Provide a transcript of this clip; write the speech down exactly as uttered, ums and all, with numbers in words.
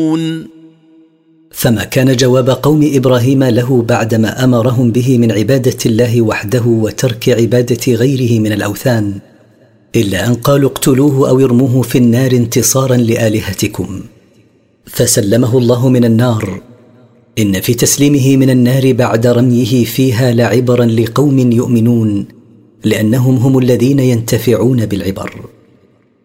فما كان جواب قوم إبراهيم له بعدما أمرهم به من عبادة الله وحده وترك عبادة غيره من الأوثان إلا أن قالوا اقتلوه أو ارموه في النار انتصارا لآلهتكم، فسلمه الله من النار. إن في تسليمه من النار بعد رميه فيها لعبرا لقوم يؤمنون، لأنهم هم الذين ينتفعون بالعبر.